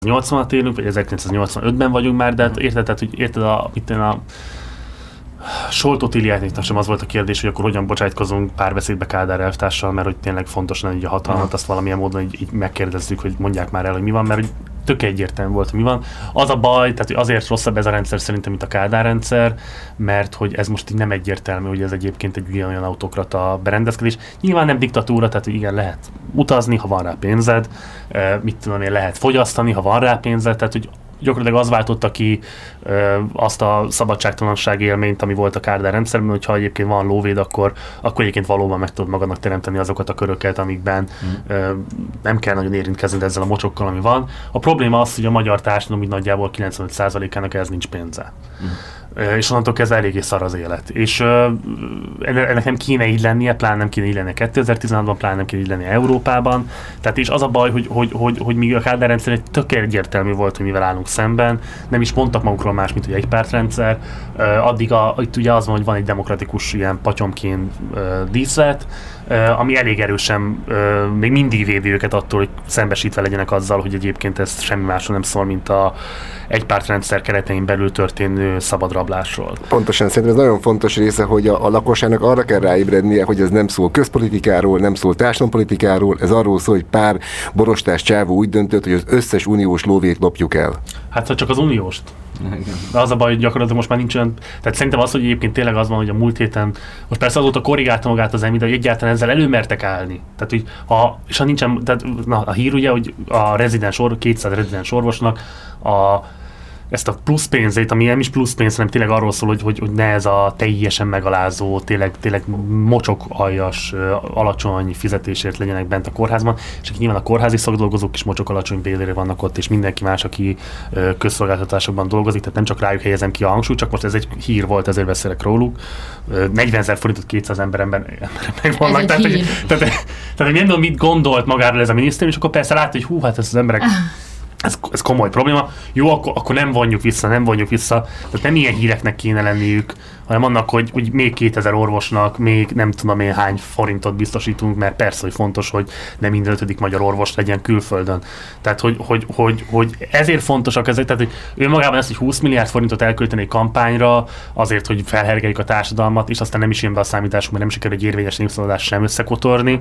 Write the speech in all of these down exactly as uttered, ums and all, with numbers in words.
nyolcvanat élünk, vagy ezerkilencszáznyolcvanötben vagyunk már, de hát érted, tehát, hogy érted a, itt a Solt Otíliáknak sem az volt a kérdés, hogy akkor hogyan bocsájtkozunk párbeszédbe Kádár elvtárssal, mert hogy tényleg fontos lenne, hogy a hatalmat azt valamilyen módon így, így megkérdezzük, hogy mondják már el, hogy mi van, mert hogy tök egyértelmű volt, hogy mi van. Az a baj, tehát azért rosszabb ez a rendszer szerintem, mint a Kádár rendszer, mert hogy ez most így nem egyértelmű, hogy ez egyébként egy olyan, olyan autokrata berendezkedés. Nyilván nem diktatúra, tehát igen, lehet utazni, ha van rá pénzed, mit tudom én, lehet fogyasztani, ha van rá pénzed, tehát hogy gyakorlatilag az váltotta ki ö, azt a szabadságtalanság élményt, ami volt a Kádár rendszerben, hogyha egyébként van lóvéd, akkor, akkor egyébként valóban meg tudod magadnak teremteni azokat a köröket, amikben mm. ö, nem kell nagyon érintkezni ezzel a mocsokkal, ami van. A probléma az, hogy a magyar társadalom így nagyjából kilencvenöt százalékának ez nincs pénze. Mm. És onnantól kezdve eléggé szar az élet. És uh, ennek nem kéne így lennie, pláne nem kéne így lennie kétezer-tizenhatban, pláne nem kéne így lennie Európában. Tehát és az a baj, hogy, hogy, hogy, hogy míg a Kádár rendszer egy tök egyértelmű volt, hogy mivel állunk szemben, nem is mondtak magukról más, mint hogy egy pártrendszer, uh, addig a, itt ugye az van, hogy van egy demokratikus ilyen patyomkén uh, díszlet, uh, ami elég erősen uh, még mindig védi őket attól, hogy szembesítve legyenek azzal, hogy egyébként ez semmi másról nem szól, mint a egypártrendszer keretein belül történő szabad rablásról. Pontosan, szerintem ez nagyon fontos része, hogy a, a lakosságnak arra kell ráébrednie, hogy ez nem szól közpolitikáról, nem szól társadalompolitikáról, ez arról szól, hogy pár borostás csávó úgy döntött, hogy az összes uniós lóvét lopjuk el. Hát ha csak az unióst. De az a baj, hogy gyakorlatilag most már nincs olyan... Tehát szerintem az, hogy egyébként tényleg az van, hogy a múlt héten, most persze azóta korrigálta magát az em i, de hogy egyáltalán ezzel előmertek állni. Tehát, hogy ha, és ha nincsen, tehát na, a hír ugye, hogy a rezidens orvos, kétszáz rezidens orvosnak a ezt a plusz pénzét, ami nem is plusz pénz, hanem tényleg arról szól, hogy, hogy, hogy ne ez a teljesen megalázó, tényleg, tényleg mocsok aljas, alacsony fizetésért legyenek bent a kórházban, és akik nyilván a kórházi szakdolgozók is mocsok alacsony bérére vannak ott, és mindenki más, aki közszolgáltatásokban dolgozik, tehát nem csak rájuk helyezem ki a hangsúlyt, csak most ez egy hír volt, ezért beszélek róluk. negyvenezer forintot kétszáz emberemben megvannak. Tehát, hogy, tehát, tehát, tehát nem tudom, mit gondolt magáról ez a minisztérium, és akkor persze látta, hogy hú, hát ez az emberek Ez, ez komoly probléma. Jó, akkor, akkor nem vonjuk vissza, nem vonjuk vissza. Tehát nem ilyen híreknek kéne lenniük, hanem annak, hogy, hogy még kétezer orvosnak, még nem tudom én hány forintot biztosítunk, mert persze, hogy fontos, hogy nem minden ötödik magyar orvos legyen külföldön. Tehát, hogy, hogy, hogy, hogy ezért fontosak ezek, tehát, hogy ő magában ezt, hogy húsz milliárd forintot elkölteni egy kampányra, azért, hogy felhergeljük a társadalmat, és aztán nem is jön be a számításunk, mert nem sikerül egy érvényes népszavazást sem összekotorni.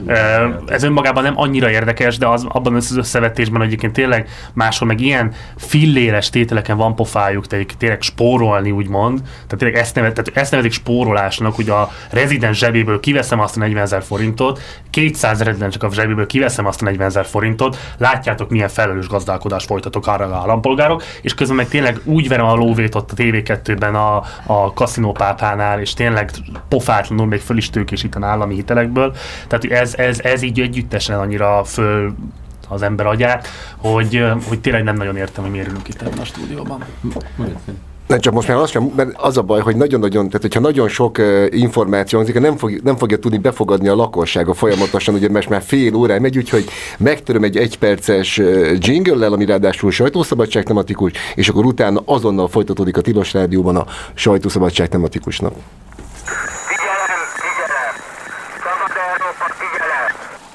Ez önmagában nem annyira érdekes, de az, abban az összevetésben, hogy egyébként tényleg máshol meg ilyen filléres tételeken van pofájuk, tehát tényleg spórolni, úgymond. Tehát tényleg ezt, nevet, tehát ezt nevezik spórolásnak, hogy a rezidens zsebéből kiveszem azt a negyvenezer forintot, kétszáz rezidensek a zsebéből kiveszem azt a negyvenezer forintot, látjátok, milyen felelős gazdálkodást folytatok arra az állampolgárok, és közben meg tényleg úgy verem a lóvét ott a té vé kettőben a, a kaszinópápánál, és tényleg pofátlanul még föl is tőkésíten állami hitelekből. Tehát ez, ez, ez így együttesen annyira föl az ember agyát, hogy, hogy tényleg nem nagyon értem, hogy miért ülünk itt ebben a stúdióban. Nem, csak most már az sem, mert az a baj, hogy nagyon-nagyon, tehát hogyha nagyon sok uh, információ hangzik, nem, fog, nem fogja tudni befogadni a lakossága folyamatosan, ugye most már fél órája megy, úgyhogy megtöröm egy egyperces uh, jingle-lel, ami ráadásul sajtószabadság tematikus, és akkor utána azonnal folytatódik a Tilos Rádióban a sajtószabadság tematikus nap. Figyelem, figyelem! Szabad Európa, figyelem!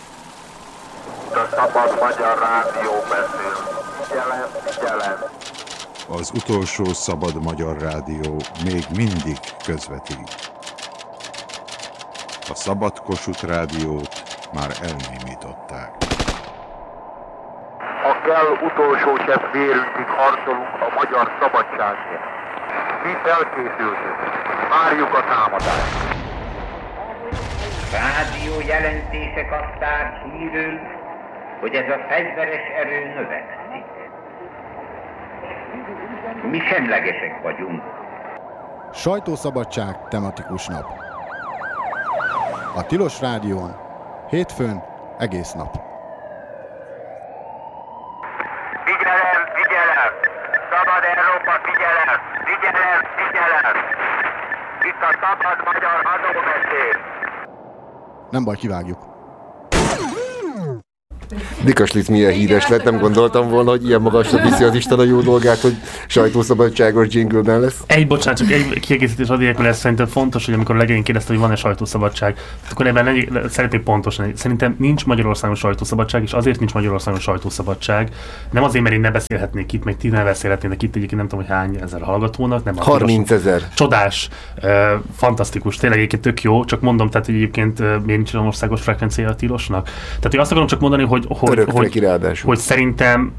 A Szabad Magyar Rádió beszél. Figyelem, figyelem! Az utolsó Szabad Magyar Rádió még mindig közvetít. A Szabad Kossuth Rádiót már elnémították. A kell utolsó csepp vérünkig harcolunk a magyar szabadságért. Mi felkészültünk. Várjuk a támadást. Rádió jelentések azt tárt hírül, hogy ez a fegyveres erő növekszik. Mi semlegesek vagyunk. Sajtószabadság tematikus nap. A Tilos Rádión hétfőn egész nap. Figyelem, figyelem! Szabad Európa, figyelem! Figyelem, figyelem! Itt a Szabad Magyar Adóbeszéd! Nem baj, kivágjuk. Dikaslic milyen híres lett, nem gondoltam volna, hogy ilyen magasra viszi az Isten a jó dolgát, hogy sajtószabadságos jingle-ben lesz. Egy, bocsánat, csak egy kiegészítés adják, mert ez szerintem fontos, hogy amikor a legényén kérdezte, hogy van-e sajtószabadság, akkor ebben legy- szeretnék pontosan. Szerintem nincs Magyarországon sajtószabadság, és azért nincs Magyarországon sajtószabadság. Nem azért, mert én ne beszélhetnék itt, meg ti ne beszélhetnének itt, egyébként nem tudom, hogy hány ezer hallgatónak. Nem harmincezer. Csodás, uh, fantasztikus, tényleg egyébként tök jó, csak mondom, tehát hogy egyébként uh, miért nincs olyan országos frekvenciája a tilosnak. Tehát hogy azt akarom csak mondani, hogy, hogy, hogy, hogy szerintem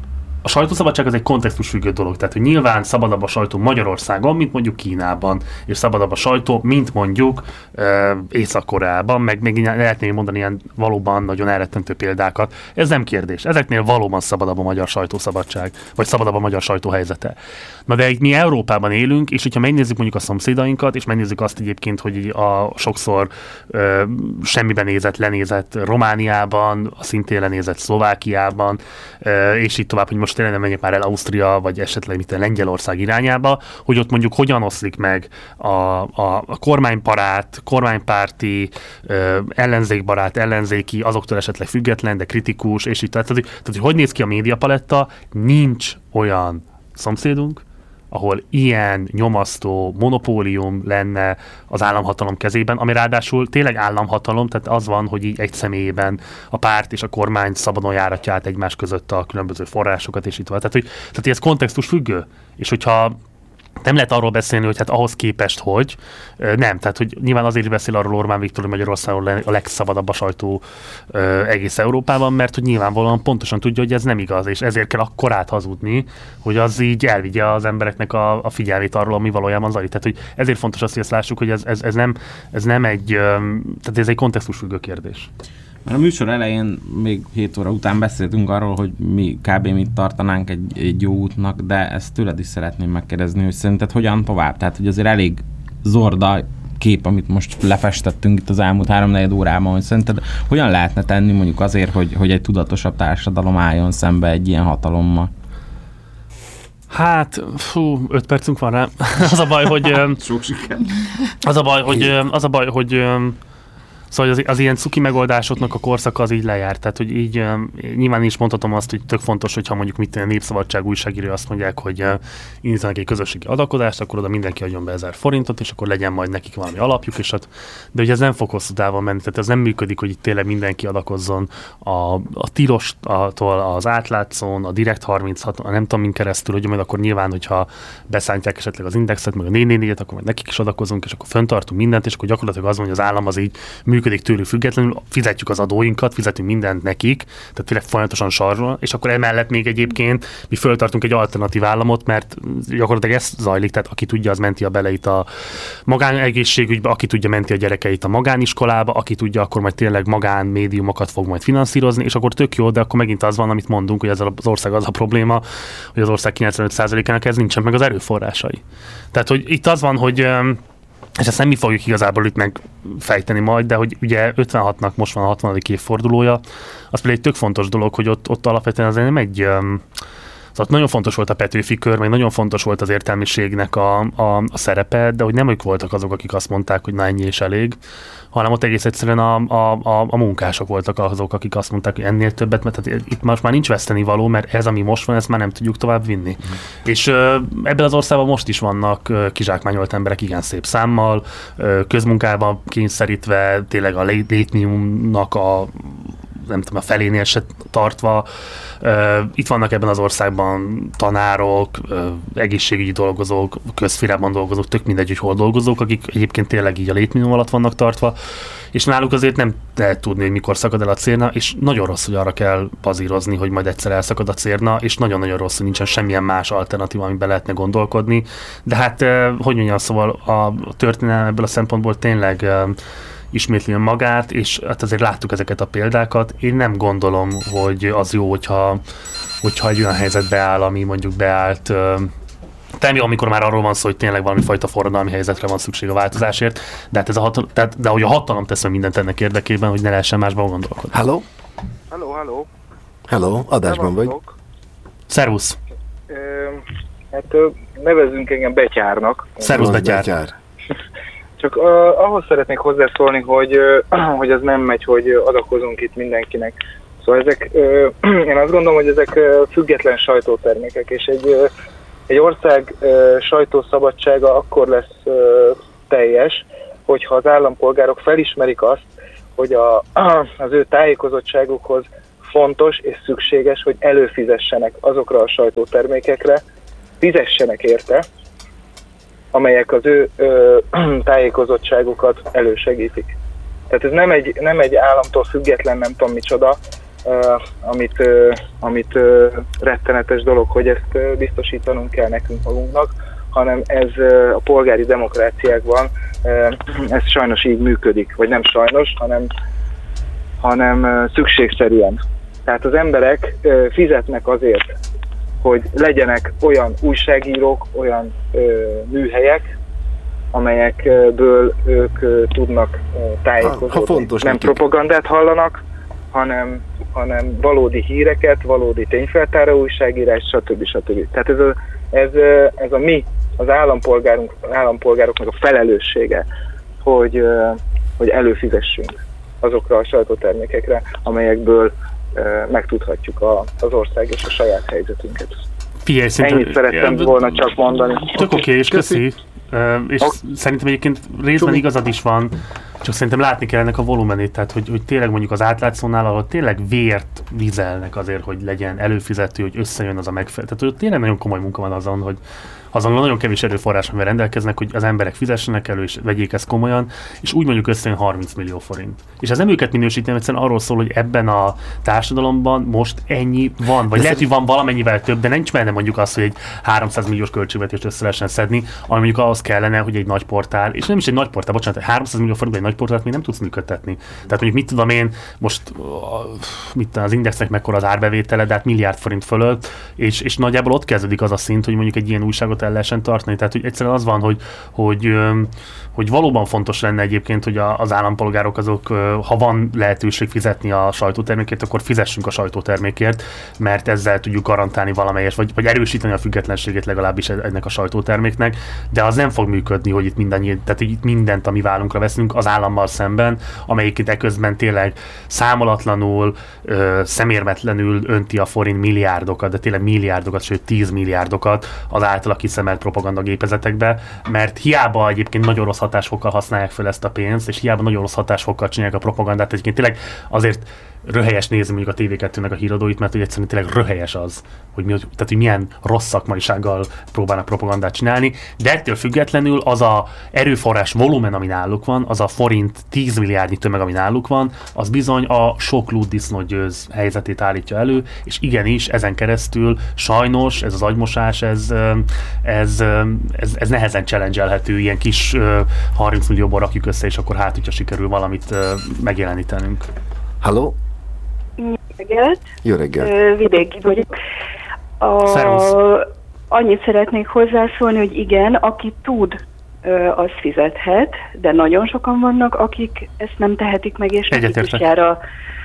a sajtószabadság az egy kontextusfüggő dolog, tehát hogy nyilván szabadabb a sajtó Magyarországon, mint mondjuk Kínában, és szabadabb a sajtó, mint mondjuk uh, Észak-Koreában, meg még lehetné mondani ilyen valóban nagyon elrettentő példákat. Ez nem kérdés. Ezeknél valóban szabadabb a magyar sajtószabadság, vagy szabadabb a magyar sajtó helyzete. Na de mi Európában élünk, és hogyha megnézzük mondjuk a szomszédainkat, és megnézzük azt egyébként, hogy a sokszor uh, semmiben nézett, lenézett Romániában, a szintén lenézett Szlovákiában, uh, és így tovább, hogy most tényleg nem menjek már el Ausztria, vagy esetleg mit Lengyelország irányába, hogy ott mondjuk hogyan oszlik meg a, a, a kormányparát, kormánypárti, ö, ellenzékbarát, ellenzéki, azoktól esetleg független, de kritikus, és így tehát, tehát, hogy hogy néz ki a médiapaletta, nincs olyan szomszédunk, ahol ilyen nyomasztó monopólium lenne az államhatalom kezében, ami ráadásul tényleg államhatalom, tehát az van, hogy így egy személyében a párt és a kormány szabadon járatja át egymás között a különböző forrásokat, és itt van. Tehát, hogy, tehát, hogy ez kontextus függő, és hogyha nem lehet arról beszélni, hogy hát ahhoz képest, hogy nem. Tehát, hogy nyilván azért beszél arról Orbán Viktor, hogy Magyarországon a legszabadabb a sajtó egész Európában, mert hogy nyilvánvalóan pontosan tudja, hogy ez nem igaz, és ezért kell akkorát hazudni, hogy az így elvigye az embereknek a, a figyelmét arról, ami valójában zajlik. Tehát, hogy ezért fontos azt, hogy ezt lássuk, hogy ez, ez, ez, nem, ez nem egy, tehát ez egy kontextusfüggő kérdés. Mert a műsor elején, még hét óra után beszéltünk arról, hogy mi kb. Mit tartanánk egy, egy jó útnak, de ezt tőled is szeretném megkérdezni, hogy szerinted hogyan tovább? Tehát, hogy azért elég zorda kép, amit most lefestettünk itt az elmúlt három-negyed órában, hogy szerinted hogyan lehetne tenni mondjuk azért, hogy, hogy egy tudatosabb társadalom álljon szembe egy ilyen hatalommal? Hát, fú, öt percünk van rá. Az a baj, hogy... Sok siker. Az a baj, hogy... Az a baj, hogy Szóval az, az ilyen cuki megoldásoknak a korszaka az így lejárt. Tehát, hogy így um, nyilván is mondhatom azt, hogy tök fontos, hogyha mondjuk mit a Népszabadság újságíró azt mondják, hogy uh, indítanak egy közösségi adakozást, akkor oda mindenki adjon be ezer forintot, és akkor legyen majd nekik valami alapjuk, és hát, de ugye ez nem fog hosszú távon menni, tehát ez nem működik, hogy itt tényleg mindenki adakozzon a, a Tilostól, az Átlátszón, a Direkt harminchat, a nem tudom min keresztül, hogy majd akkor nyilván, hogyha beszállítják esetleg az Indexet, meg a négy négy négyet, akkor majd nekik is adakozunk, és akkor fenntartunk mindent, és akkor gyakorlatilag az van, hogy az állam az így működik tőlük függetlenül, fizetjük az adóinkat, fizetünk mindent nekik, tehát tényleg folyamatosan sarzsol, és akkor emellett még egyébként mi föltartunk egy alternatív államot, mert gyakorlatilag ez zajlik, tehát aki tudja, az menti a beleit a magánegészségügybe, aki tudja, menti a gyerekeit a magániskolába, aki tudja, akkor majd tényleg magán médiumokat fog majd finanszírozni, és akkor tök jó, de akkor megint az van, amit mondunk, hogy ez az ország az a probléma, hogy az ország kilencvenöt százalékának ez nincsen meg az erőforrásai. Tehát, hogy itt az van, hogy és ezt nem mi fogjuk igazából itt megfejteni majd, de hogy ugye ötvenhatnak most van a hatvanadik évfordulója, az például egy tök fontos dolog, hogy ott, ott alapvetően azért nem egy... Um, szóval nagyon fontos volt a Petőfi kör, meg nagyon fontos volt az értelmiségnek a, a, a szerepe, de hogy nem ők voltak azok, akik azt mondták, hogy na ennyi és elég, hanem ott egész egyszerűen a, a, a, a munkások voltak azok, akik azt mondták, hogy ennél többet, mert tehát itt most már nincs vesztenivaló, mert ez, ami most van, ezt már nem tudjuk tovább vinni. Mm. És uh, ebben az országban most is vannak uh, kizsákmányolt emberek igen szép számmal, uh, közmunkában kényszerítve, tényleg a létminimumnak a nem tudom, a felénél se tartva. Uh, itt vannak ebben az országban tanárok, uh, egészségügyi dolgozók, közszférában dolgozók, tök mindegy, hogy hol dolgozók, akik egyébként tényleg így a létminimum alatt vannak tartva, és náluk azért nem lehet tudni, hogy mikor szakad el a cérna, és nagyon rossz, hogy arra kell bazírozni, hogy majd egyszer elszakad a cérna, és nagyon-nagyon rossz, hogy nincsen semmilyen más alternatíva, amiben lehetne gondolkodni. De hát, uh, hogy mondjam, szóval a történelem ebből a szempontból tényleg uh, ismétli magát, és hát azért láttuk ezeket a példákat. Én nem gondolom, hogy az jó, hogyha, hogyha egy olyan helyzetbe áll, ami mondjuk beállt. Nem jó, amikor már arról van szó, hogy tényleg valami fajta forradalmi helyzetre van szükség a változásért, de hát ez a hatalom, tehát, de hogy a hatalom tesz mindent ennek érdekében, hogy ne lehessen másban gondolkodni. Hello? Hello, hello. Hello, adásban vagy. Szervusz. Ö, hát nevezzünk engem Betyárnak. Szervusz, Betyár. Betyár. Csak uh, ahhoz szeretnék hozzászólni, hogy, uh, hogy az nem megy, hogy adakozunk itt mindenkinek. Szóval ezek, ö, én azt gondolom, hogy ezek ö, független sajtótermékek, és egy, ö, egy ország ö, sajtószabadsága akkor lesz ö, teljes, hogyha az állampolgárok felismerik azt, hogy a, az ő tájékozottságukhoz fontos és szükséges, hogy előfizessenek azokra a sajtótermékekre, fizessenek érte, amelyek az ő ö, tájékozottságukat elősegítik. Tehát ez nem egy, nem egy államtól független, nem tudom micsoda, uh, amit, uh, amit uh, rettenetes dolog, hogy ezt uh, biztosítanunk kell nekünk magunknak, hanem ez uh, a polgári demokráciákban uh, ez sajnos így működik, vagy nem sajnos, hanem, hanem uh, szükségszerűen. Tehát az emberek uh, fizetnek azért, hogy legyenek olyan újságírók, olyan uh, műhelyek, amelyekből ők uh, tudnak uh, tájékozódni. Nem nekik. Propagandát hallanak, hanem, hanem valódi híreket, valódi tényfeltáró újságírás, stb. stb. Tehát ez a, ez, ez a mi, az állampolgárunk, állampolgároknak a felelőssége, hogy, uh, hogy előfizessünk azokra a sajtótermékekre, amelyekből uh, megtudhatjuk a, az ország és a saját helyzetünket. Figyelj, ennyit szerettem volna csak mondani. Tök oké, okay, és köszi. Uh, és okay. Szerintem egyébként részben igazad is van, csak szerintem látni kell ennek a volumenét, tehát hogy, hogy tényleg mondjuk az átlátszónál, ahol tényleg vért vizelnek azért, hogy legyen előfizető, hogy összejön az a megfelelő. Tehát hogy tényleg nagyon komoly munka van azon, hogy azon nagyon kevés erőforrás, amivel rendelkeznek, hogy az emberek fizessenek elő, és vegyék ezt komolyan, és úgy mondjuk összejön harminc millió forint. És ez nem őket minősíteni, egyszerűen arról szól, hogy ebben a társadalomban most ennyi van, vagy de lehet, hogy van valamennyivel több, de nincs benne mondjuk az, hogy egy háromszáz milliós költségvetést össze lehessen szedni, ami mondjuk ahhoz kellene, hogy egy nagy portál, és nem is egy nagy portál, bocsánat, háromszáz millió forint egy nagy portált még nem tudsz működtetni. Tehát mondjuk mit tudom én, most mit az Indexnek mekkora az árbevétele, de hát milliárd forint fölött, és, és nagyjából ott kezdődik az a szint, hogy mondjuk egy ilyen újságot el lehessen tartani. Tehát hogy egyszerűen az van, hogy, hogy, hogy valóban fontos lenne egyébként, hogy az állampolgárok azok, ha van lehetőség fizetni a sajtótermékért, akkor fizessünk a sajtótermékért, mert ezzel tudjuk garantálni valamelyes, vagy, vagy erősíteni a függetlenségét legalábbis ennek a sajtóterméknek, de az nem fog működni, hogy itt mindannyi, tehát itt mindent, ami vállunkra veszünk az állammal szemben, amelyik itt eközben tényleg számolatlanul, szemérmetlenül önti a forint milliárdokat, de tényleg milliárdokat, sőt tíz milliárdokat az általa kiszemelt propagandagépezetekbe, mert hiába egyébként nagyon rossz hatásfokkal használják fel ezt a pénzt, és hiába nagyon rossz hatásfokkal csinálják a propagandát, egyébként tényleg azért röhelyes nézni mondjuk a té vé kettőnek a híradóit, mert hogy egyszerűen tényleg röhelyes az, hogy, mi, tehát, hogy milyen rossz szakmaisággal próbálnak propagandát csinálni, de ettől függetlenül az a erőforrás volumen, ami náluk van, az a forint tíz milliárdnyi tömeg, ami náluk van, az bizony a sok lúd disznót győz helyzetét állítja elő, és igenis ezen keresztül sajnos ez az agymosás, ez, ez, ez, ez nehezen challenge-elhető, ilyen kis harminc millióból rakjuk össze, és akkor hát, hogyha sikerül valamit megjelenítenünk. Halló? Jó reggelt. Jó reggelt. Vidéki vagyok. A, annyit szeretnék hozzászólni, hogy igen, aki tud, az fizethet, de nagyon sokan vannak, akik ezt nem tehetik meg, és nekik is jár a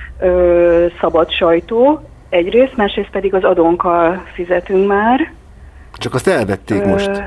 ö, szabad sajtó. Egyrészt, másrészt pedig az adónkkal fizetünk már. Csak azt elvették ö, most.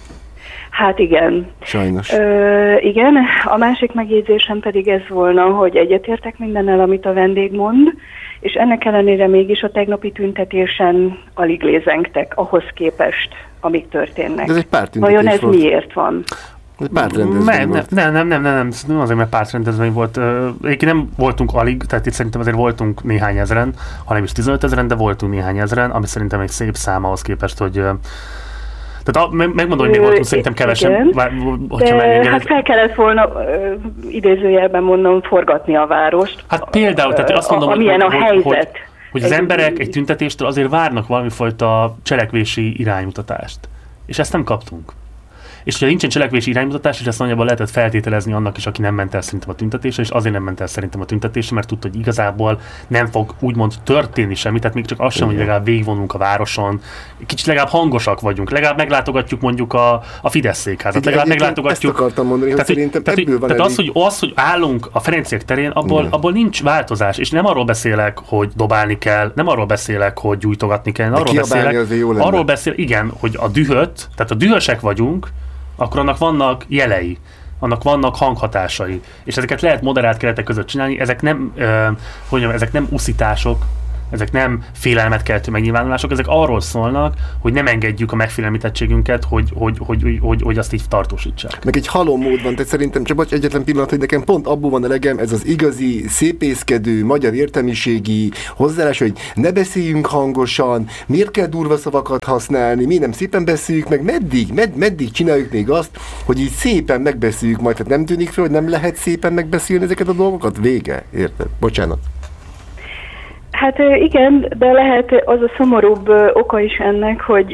Hát igen. Sajnos. Ö, igen, a másik megjegyzésem pedig ez volna, hogy egyetértek mindennel, amit a vendég mond, és ennek ellenére mégis a tegnapi tüntetésen alig lézengtek ahhoz képest, amik történnek. De ez egy párttüntetés Vajon ez volt. Miért van? Ez pártrendezvény volt. Nem, nem, nem, nem, nem, nem azért, mert pártrendezvény volt. Egyébként nem voltunk alig, tehát itt szerintem azért voltunk néhány ezeren, hanem is tizenöt ezeren, de voltunk néhány ezeren, ami szerintem egy szép szám ahhoz képest, hogy tehát a, megmondom, hogy mi voltunk szerintem kevesen. Vár, de hát fel kellett volna ö, idézőjelben mondom forgatni a várost. Hát például, tehát azt mondom, a, amilyen hogy, a helyzet. Hogy, hogy az emberek egy tüntetéstől azért várnak valamifajta cselekvési iránymutatást. És ezt nem kaptunk. És hogyha nincsen cselekvési iránymutatás, és ezt nagyjából lehetett feltételezni annak is, aki nem ment el szerintem a tüntetésre, és azért nem ment el szerintem a tüntetésre, mert tudta, hogy igazából nem fog úgymond történni semmi, tehát még csak azt sem, hogy legalább végigvonulunk a városon, kicsit legalább hangosak vagyunk, legalább meglátogatjuk mondjuk a, a Fidesz székházat, legalább meglátogatjuk. Ezt akartam mondani, hogy tehát, szerintem tehát, ebből van tehát elég... az, hogy, az, hogy állunk a Ferenciek terén, abból, abból nincs változás, és nem arról beszélek, hogy dobálni kell, nem arról beszélek, hogy gyújtogatni kell, arról beszélek, arról beszélek, igen, hogy a dühöt, tehát a dühösek vagyunk, akkor annak vannak jelei. annak vannak hanghatásai, és ezeket lehet moderált keretek között csinálni, ezek nem, ö, hogy mondjam, ezek nem uszítások, ezek nem félelmet keltő megnyilvánulások, ezek arról szólnak, hogy nem engedjük a megfélemlítettségünket, hogy, hogy, hogy, hogy, hogy, hogy azt így tartósítsák. Meg egy halom mód van, tehát szerintem csak bocs, egyetlen pillanat, hogy nekem pont abból van elegem, ez az igazi, szépészkedő, magyar értelmiségi hozzáállás, hogy ne beszéljünk hangosan, miért kell durva szavakat használni, mi nem szépen beszéljük meg, meddig, med, meddig csináljuk még azt, hogy így szépen megbeszéljük majd, tehát nem tűnik fel, hogy nem lehet szépen megbeszélni ezeket a dolgokat? Vége, érted? Bocsánat. Hát igen, de lehet az a szomorúbb oka is ennek, hogy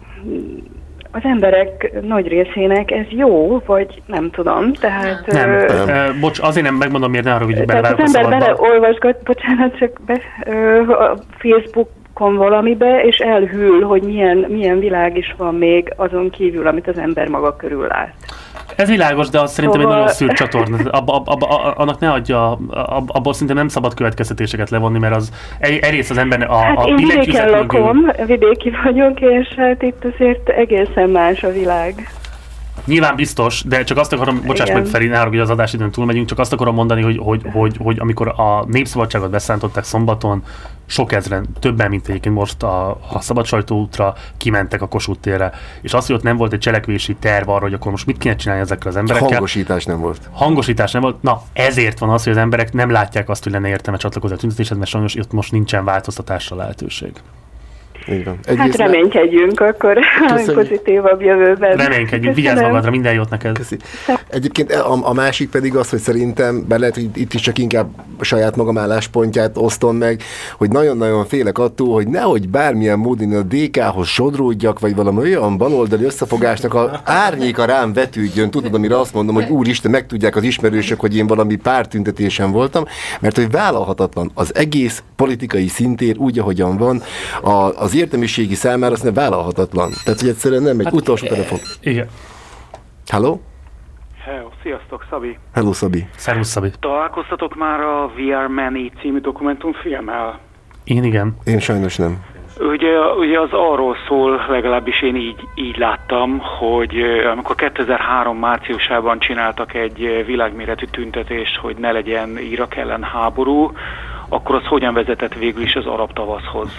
az emberek nagy részének ez jó, vagy nem tudom, tehát... Nem, ö, ö, bocs, azért nem megmondom, miért ne arra vigyük bele. Tehát az ember beleolvasgat, bocsánat, csak be, ö, a Facebookon valamibe, és elhűl, hogy milyen, milyen világ is van még azon kívül, amit az ember maga körül lát. Ez világos, de az szerintem szóval... egy nagyon szűrt csatorna. Abba, abba, abba, annak ne adja, abba, abból szerintem nem szabad következtetéseket levonni, mert az erész az ember a, hát a én vidéken lakom, mögül. vidéki vagyok, és hát itt azért egészen más a világ. Nyilván biztos, de csak azt akarom, bocsáss meg Feri, ne haragudj, az adásidőn túlmegyünk, csak azt akarom mondani, hogy, hogy, hogy, hogy amikor a Népszabadságot beszántották szombaton, sok ezren, többen, mint egyébként most a, a Szabad Sajtóútra kimentek a Kossuth térre, és az, hogy ott nem volt egy cselekvési terv arra, hogy akkor most mit kéne csinálni ezekkel az emberekkel. Hangosítás nem volt. Hangosítás nem volt. Na, ezért van az, hogy az emberek nem látják azt, hogy lenne értelme csatlakozni a tüntetéshez, mert sajnos itt most nincsen változtatásra lehetőség. Így van. Hát reménykedjünk akkor a pozitívabb jövőben. Reménykedjünk, vigyázz magadra, minden jót neked. Köszi. Egyébként a, a másik pedig az, hogy szerintem, bár lehet, hogy itt is csak inkább saját magam álláspontját osztom meg, hogy nagyon-nagyon félek attól, hogy nehogy bármilyen módon a dé ká-hoz sodródjak, vagy valami olyan baloldali összefogásnak a árnyéka rám vetődjön. Tudod, amire azt mondom, hogy úristen, megtudják az ismerősök, hogy én valami pártüntetésen voltam, mert hogy vállalhatatlan az egész politikai szintér úgy, ahogyan van, a, az értelmiségi számára az nem vállalhatatlan. Tehát, hogy egyszerűen nem egy hát, utolsó telefon. Igen. Hello? Hello, sziasztok, Szabi. Hello, Szabi. Szervusz, Szabi. Találkoztatok már a We Are Many című dokumentumfilmmel? Én igen. Én sajnos nem. Ugye, ugye az arról szól, legalábbis én így, így láttam, hogy amikor kétezer-három márciusában csináltak egy világméretű tüntetést, hogy ne legyen Irak ellen háború, akkor az hogyan vezetett végül is az arab tavaszhoz.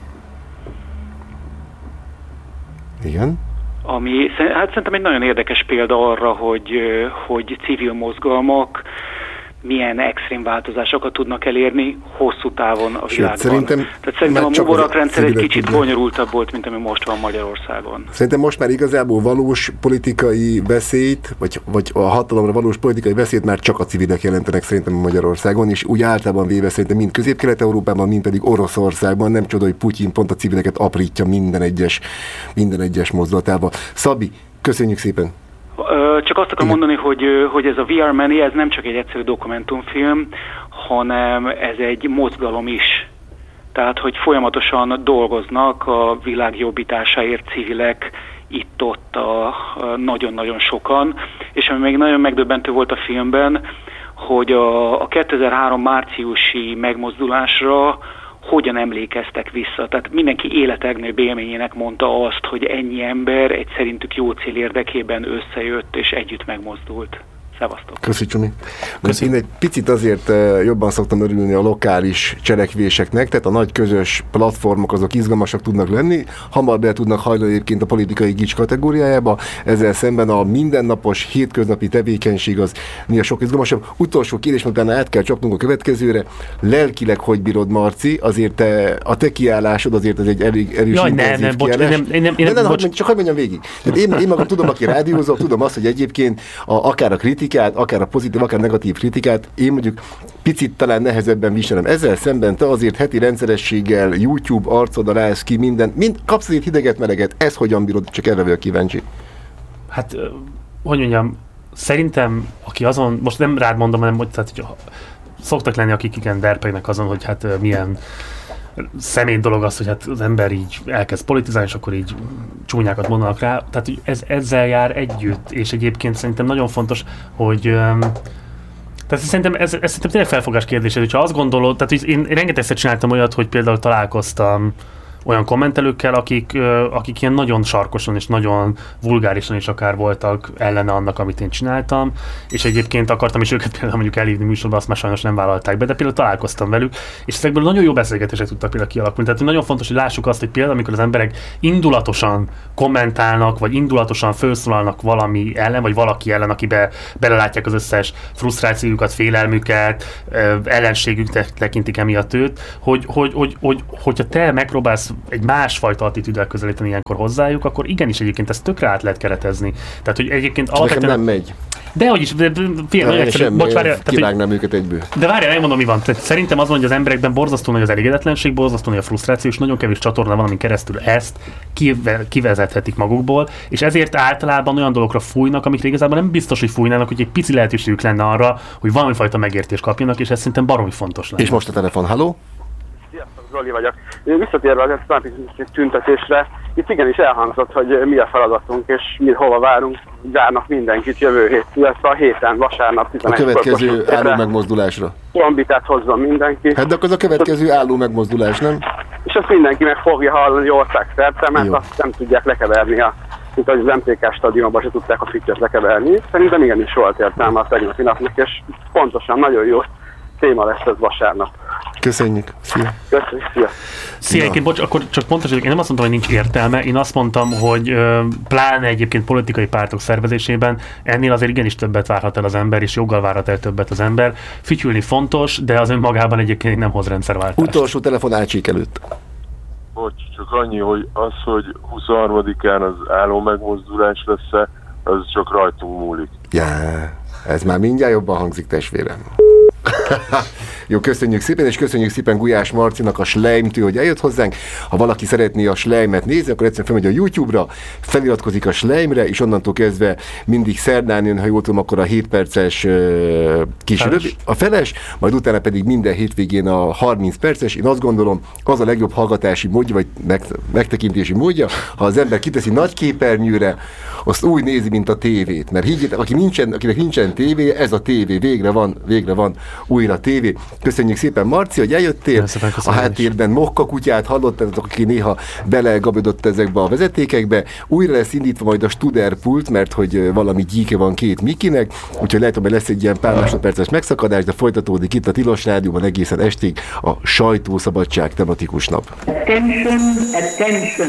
Igen. Ami hát szerintem egy nagyon érdekes példa arra, hogy, hogy civil mozgalmak milyen extrém változásokat tudnak elérni hosszú távon a világban. Szerintem, Tehát szerintem a Mubarak rendszer egy kicsit tudja. bonyolultabb volt, mint ami most van Magyarországon. Szerintem most már igazából valós politikai veszélyt, vagy, vagy a hatalomra valós politikai veszélyt már csak a civilek jelentenek szerintem Magyarországon, és úgy általában véve szerintem mind Közép-Kelet-Európában, mind pedig Oroszországban. Nem csoda, hogy Putyin pont a civileket aprítja minden egyes, minden egyes mozdulatával. Szabi, köszönjük szépen! Csak azt akarom mondani, hogy, hogy ez a We Are Many, ez nem csak egy egyszerű dokumentumfilm, hanem ez egy mozgalom is. Tehát, hogy folyamatosan dolgoznak a világ jobbításáért civilek, itt-ott a, a nagyon-nagyon sokan. És ami még nagyon megdöbbentő volt a filmben, hogy a, a kétezer-három márciusi megmozdulásra hogyan emlékeztek vissza. Tehát mindenki életegnőbb élményének mondta azt, hogy ennyi ember egy szerintük jó cél érdekében összejött és együtt megmozdult. Szevasztok! Köszi, Csumi. Köszi. Én egy picit azért jobban szoktam örülni a lokális cselekvéseknek, tehát a nagy közös platformok azok izgalmasak tudnak lenni, hamar be tudnak hajlani egyébként a politikai gics kategóriájába, ezzel szemben a mindennapos, hétköznapi tevékenység az néha sok izgalmasabb. Utolsó kérdés, utána át kell csapnunk a következőre. Lelkileg hogy bírod, Marci? Azért te, a te kiállásod azért ez egy elég erős Jaj, intenzív nem, nem, bocs, kiállás. nem, nem, nem, nem, nem, nem, bocs. csak hogy mondjam végig. Tehát én, én magam tudom, aki rádiózó, tudom azt, hogy egyébként a, akár a kritikát, akár a pozitív, akár negatív kritikát, én mondjuk picit talán nehezebben viselem. Ezzel szemben te azért heti rendszerességgel YouTube arcodra állsz ki minden, mind kapsz azért hideget, meleget. Ez hogyan bírod? Csak erre vagyok kíváncsi. Hát, hogy mondjam, szerintem, aki azon, most nem rád mondom, hanem hogy, tehát, hogy szoktak lenni, akik igen derpegnek azon, hogy hát milyen személy dolog az, hogy hát az ember így elkezd politizálni, és akkor így csúnyákat mondanak rá. Tehát ez, ezzel jár együtt, és egyébként szerintem nagyon fontos, hogy tehát szerintem ez, ez szerintem tényleg felfogás kérdés, hogyha azt gondolod, tehát én rengetegszer csináltam olyat, hogy például találkoztam olyan kommentelőkkel, akik, akik ilyen nagyon sarkosan és nagyon vulgárisan is akár voltak ellene annak, amit én csináltam, és egyébként akartam is őket például mondjuk elhívni műsorba, azt már sajnos nem vállalták be, de például találkoztam velük, és ezekből nagyon jó beszélgetések tudtak például kialakulni. Tehát nagyon fontos, hogy lássuk azt, hogy például amikor az emberek indulatosan kommentálnak, vagy indulatosan felszólalnak valami ellen, vagy valaki ellen, akibe belelátják az összes frusztrációjukat, félelmüket, ellenségük tekintik emiatt őt, hogy, hogy, hogy, hogy, hogyha te megpróbálsz egy másfajta attitűddel közelíteni ilyenkor hozzájuk, akkor igenis egyébként ezt tökre át lehet keretezni. Tehát, hogy egyébként alapvetően nem megy. De hogy is, figyelj, egyszerűen, bocs, várjál, kivágnám őket egyből. De várjál, elmondom, mi van. Tehát szerintem az van, hogy az emberekben borzasztó nagy az elégedetlenség, borzasztó nagy a frusztráció, és nagyon kevés csatorna van, amin keresztül ezt kivezethetik magukból, és ezért általában olyan dolgokra fújnak, amik igazából nem biztos, hogy fújnának, hogy egy pici lehetőségük lenne arra, hogy valamifajta megértést kapjanak, és ez szerintem baromi fontos lenne. És most a telefon, halló? Sziasztok, Zoli vagyok. Visszatérve az egy tüntetésre, itt igenis elhangzott, hogy mi a feladatunk, és mi hova várunk, várnak mindenkit jövő hét, illetve a héten, vasárnap tizenegykor. A következő álló megmozdulásra. Trombitát hozzon mindenki. Hát de akkor az a következő álló megmozdulás, nem? És azt mindenki meg fogja hallani országszerte, mert azt nem tudják lekeverni, a, mint ahogy az em té ká stadionban se tudták a füttyöt lekeverni. Szerintem igenis volt értelme a tegnapi napnak, és pontosan nagyon jó téma lesz ez vasárnap. Köszönjük. Szia. Köszönjük. Szia. Szia, egyébként, bocs, akkor csak pontos, én nem azt mondtam, hogy nincs értelme, én azt mondtam, hogy ö, pláne egyébként politikai pártok szervezésében ennél azért igenis többet várhat el az ember, és joggal várhat el többet az ember. Fütyülni fontos, de az önmagában egyébként nem hoz rendszerváltást. Utolsó telefon Ácsik előtt. Bocs, csak annyi, hogy az, hogy huszonharmadikán az álló megmozdulás lesz, az csak rajtunk múlik. Ja, ez már mindjárt jobban hangzik, testvérem. Jó, köszönjük szépen, és köszönjük szépen Gulyás Marcinak, a Schleimtől, hogy eljött hozzánk. Ha valaki szeretné a Schleimet nézni, akkor egyszerűen felmegy a YouTube-ra, feliratkozik a Schleimre, és onnantól kezdve mindig szerdán jön, ha jól tudom, akkor a hét perces uh, kis feles. Rövid, a feles, majd utána pedig minden hétvégén a harminc perces. Én azt gondolom, az a legjobb hallgatási módja, vagy meg, megtekintési módja, ha az ember kiteszi nagy képernyőre, azt úgy nézi, mint a tévét. Mert higgyétek, aki nincsen, akinek nincsen tévé, ez a tévé, végre van, végre van újra tévé. Köszönjük szépen, Marci, hogy eljöttél. A háttérben Mokka kutyát hallottatok, aki néha belegabodott ezekbe a vezetékekbe. Újra lesz indítva majd a Studerpult, mert hogy valami gyíke van két Mikinek, úgyhogy lehet, hogy lesz egy ilyen pár másodperces megszakadás, de folytatódik itt a Tilos Rádióban egészen estig a sajtószabadság tematikus nap. Attention, attention!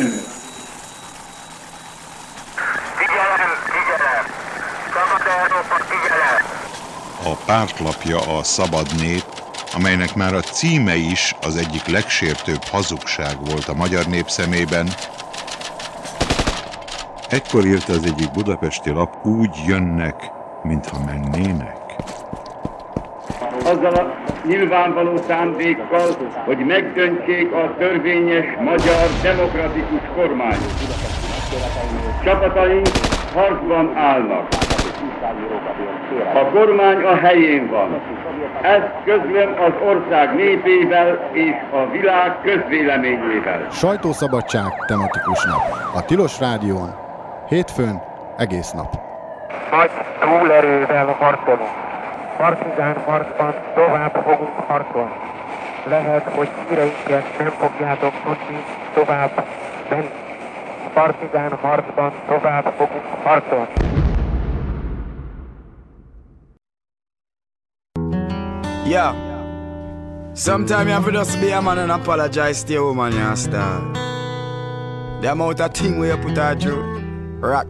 Figyelem, figyelem! Szabad Európa, figyelem! A pártlapja a Szabad Nép, amelynek már a címe is az egyik legsértőbb hazugság volt a magyar nép szemében. Ekkor írta az egyik budapesti lap, úgy jönnek, mintha mennének. Azzal a nyilvánvaló szándékkal, hogy megdöntsék a törvényes magyar demokratikus kormányt. Csapataink harcban állnak. A kormány a helyén van. Ezt közlöm az ország népével és a világ közvéleményével. Sajtószabadság tematikus nap. A Tilos Rádión. Hétfőn egész nap. Nagy túlerővel harcolunk. Partizán harcban tovább fogunk harcolni. Lehet, hogy híreinket nem fogjátok tudni tovább menni. Partizán harcban tovább fogunk harcolni. Yeah. Sometimes you have to just be a man and apologize to your woman, you understand? The amount of thing we you put her through. Rock